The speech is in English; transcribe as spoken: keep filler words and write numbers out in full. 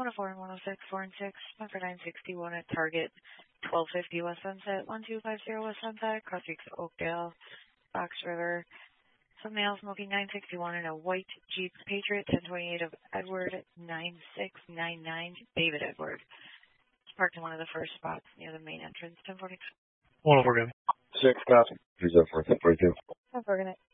one oh four and one oh six, four and six, number nine sixty-one at Target, twelve fifty West Sunset, one two five zero West Sunset, Cross Creek, Oakdale, Fox River. Some male smoking nine sixty-one in a white Jeep Patriot, ten twenty-eight of Edward, nine six nine nine, David Edward. It's parked in one of the first spots near the main entrance, ten forty. one oh four, good. six, copy. three oh four, ten forty-two. ten forty.